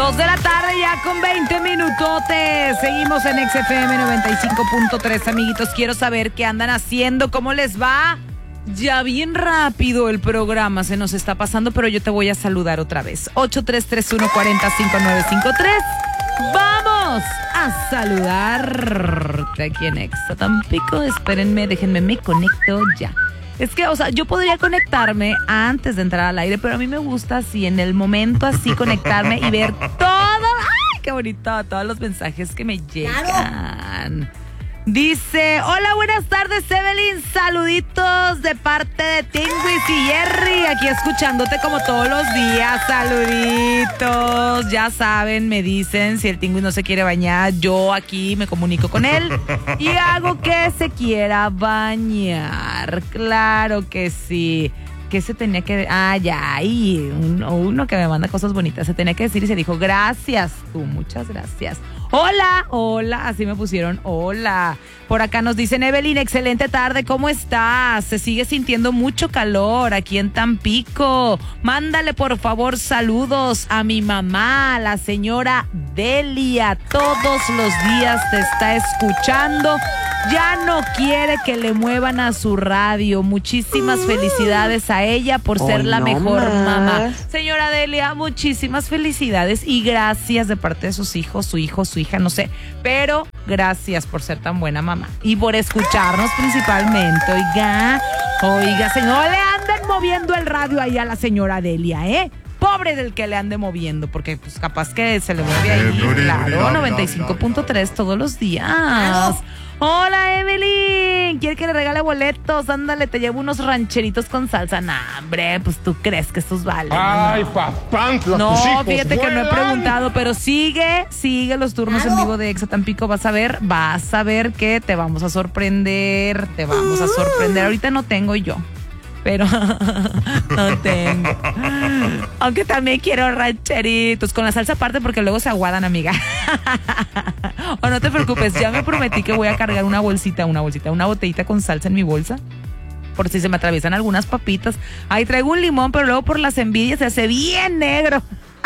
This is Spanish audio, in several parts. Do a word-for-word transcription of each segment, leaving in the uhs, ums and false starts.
Dos de la tarde ya con veinte minutotes. Seguimos en X F M noventa y cinco punto tres, amiguitos. Quiero saber qué andan haciendo, cómo les va. Ya bien rápido el programa se nos está pasando, pero yo te voy a saludar otra vez. ocho tres tres uno cuatro cero cinco nueve cinco tres. Vamos a saludarte aquí en Exa Tampico. Espérenme, déjenme, me conecto ya. Es que, o sea, yo podría conectarme antes de entrar al aire, pero a mí me gusta así, en el momento así, conectarme y ver todo. ¡Ay, qué bonito! Todos los mensajes que me llegan. Claro. Dice, hola, buenas tardes, Evelyn. Saluditos de parte de Tingwis y Jerry. Aquí escuchándote como todos los días. Saluditos. Ya saben, me dicen, si el Tingwis no se quiere bañar, yo aquí me comunico con él y hago que se quiera bañar. Claro que sí. ¿Qué se tenía que...? Ah, ya, y uno, uno que me manda cosas bonitas. Se tenía que decir y se dijo, gracias tú, muchas gracias. Hola, hola, así me pusieron, hola. Por acá nos dicen, Evelyn, excelente tarde, ¿cómo estás? Se sigue sintiendo mucho calor aquí en Tampico. Mándale, por favor, saludos a mi mamá, la señora Delia. Todos los días te está escuchando. Ya no quiere que le muevan a su radio. Muchísimas felicidades a ella por ser oh, la no mejor más. mamá. Señora Delia, muchísimas felicidades y gracias de parte de sus hijos, su hijo, su hija, no sé. Pero gracias por ser tan buena mamá y por escucharnos principalmente. Oiga, oiga, señor, le anden moviendo el radio ahí a la señora Delia, ¿eh? Pobre del que le ande moviendo, porque pues capaz que se le mueve ahí. Claro, noventa y cinco punto tres todos los días. Hola, Evelyn, ¿quiere que le regale boletos? Ándale, te llevo unos rancheritos con salsa. Nah, hombre, pues tú crees que estos valen. Ay, no, papá, no fíjate que no he preguntado, pero sigue, sigue los turnos claro. en vivo de Exa Tampico. Vas a ver, vas a ver que te vamos a sorprender, te vamos a sorprender. Ahorita no tengo yo, pero no tengo. Aunque también quiero rancheritos con la salsa aparte porque luego se aguadan, amiga. O no te preocupes, ya me prometí que voy a cargar una bolsita, una bolsita, una botellita con salsa en mi bolsa. Por si se me atraviesan algunas papitas. Ahí traigo un limón, pero luego por las envidias se hace bien negro.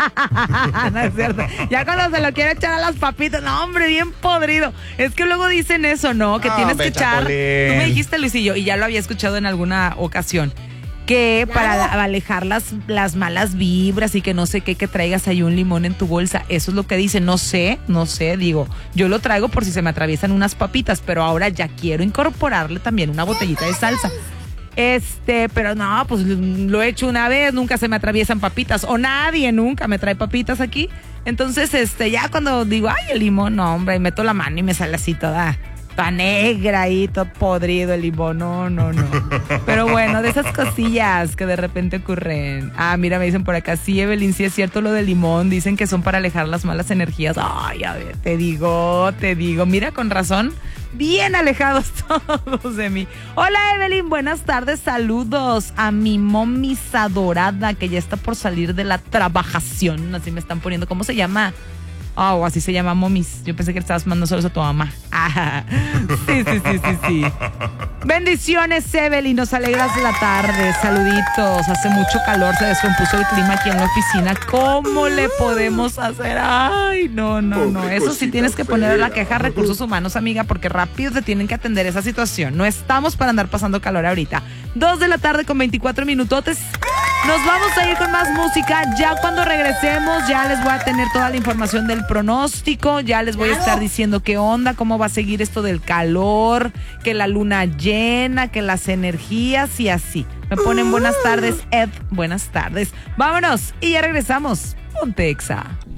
No es cierto. Ya cuando se lo quiere echar a las papitas, no, hombre, bien podrido. Es que luego dicen eso, ¿no? Que no, tienes que echar. Chapulín. Tú me dijiste, Luisillo, y ya lo había escuchado en alguna ocasión, que para alejar las, las malas vibras y que no sé qué, que traigas ahí un limón en tu bolsa. Eso es lo que dicen. No sé, no sé, digo, yo lo traigo por si se me atraviesan unas papitas, pero ahora ya quiero incorporarle también una botellita de salsa. Este, pero no, pues lo he hecho una vez, nunca se me atraviesan papitas, o nadie nunca me trae papitas aquí. Entonces, este, ya cuando digo, ay, el limón, no, hombre, meto la mano y me sale así toda, toda negra ahí, todo podrido el limón, no, no, no. Pero bueno, de esas cosillas que de repente ocurren. Ah, mira, me dicen por acá, sí, Evelyn, sí es cierto lo del limón, dicen que son para alejar las malas energías. Ay, a ver, te digo, te digo, mira, con razón, bien alejados todos de mí. Hola, Evelyn, buenas tardes, saludos a mi momis adorada que ya está por salir de la trabajación, así me están poniendo, ¿cómo se llama? Oh, así se llama momis. Yo pensé que le estabas mandando saludos a tu mamá. Ah, sí, sí, sí, sí, sí. Bendiciones, Evelyn, nos alegras la tarde. Saluditos. Hace mucho calor, se descompuso el clima aquí en la oficina. ¿Cómo le podemos hacer? Ay, no, no, no. Eso sí tienes que poner la queja a recursos humanos, amiga, porque rápido te tienen que atender esa situación. No estamos para andar pasando calor ahorita. Dos de la tarde con veinticuatro minutotes. Nos vamos a ir con más música. Ya cuando regresemos, ya les voy a tener toda la información del pronóstico. Ya les voy a estar diciendo qué onda, cómo va a seguir esto del calor, que la luna llena, que las energías y así. Me ponen buenas tardes, Ed. Buenas tardes. Vámonos y ya regresamos. Ponte Exa.